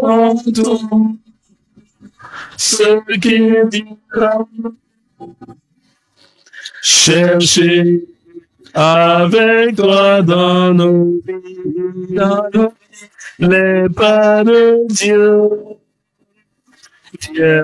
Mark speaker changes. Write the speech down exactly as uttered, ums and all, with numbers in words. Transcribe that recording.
Speaker 1: entends ce qu'il dira. Chercher avec toi dans nos vies, dans nos vies, les pas de Dieu. Dieu.